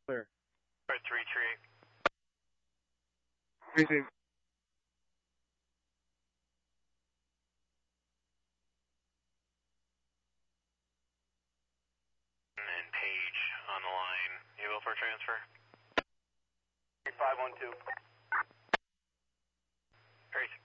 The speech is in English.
Clear. 338. Receive. And Page on the line. Able for transfer? 512. Tracy.